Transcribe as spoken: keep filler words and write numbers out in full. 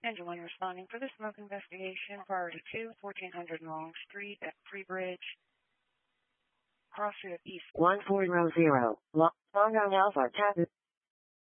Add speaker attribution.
Speaker 1: Engine one responding for the smoke investigation. Priority two, fourteen hundred Long Street at Freebridge. Cross street of East.
Speaker 2: one four zero zero. Long Island Alpha, tap